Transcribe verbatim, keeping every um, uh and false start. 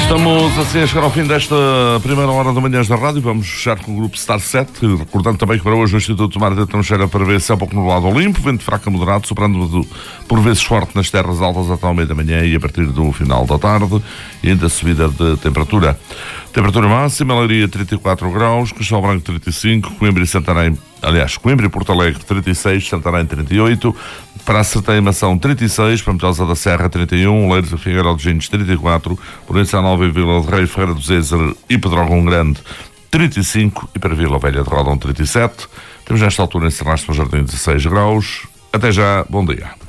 Estamos assim a chegar ao fim desta primeira hora da Manhãs da Rádio. Vamos fechar com o grupo Star sete, recordando também que para hoje o Instituto de Mar de Troncheira prevê céu pouco nublado ou limpo, vento fraco a moderado, soprando por vezes forte nas terras altas até ao meio da manhã e a partir do final da tarde, e ainda subida de temperatura. Temperatura máxima, Leiria trinta e quatro graus, Castelo Branco trinta e cinco, Coimbra e Santarém, aliás, Coimbra e Porto Alegre trinta e seis, Santarém trinta e oito, para a Sertã e Mação trinta e seis, para Metelsa da Serra trinta e um, Leiros e Figueiró de Gentes trinta e quatro, Província Nova e Vila de Rei, Ferreira do Zezer e Pedrógão Grande trinta e cinco e para Vila Velha de Rodão trinta e sete. Temos nesta altura em Serrastre no Jardim dezasseis graus. Até já, bom dia.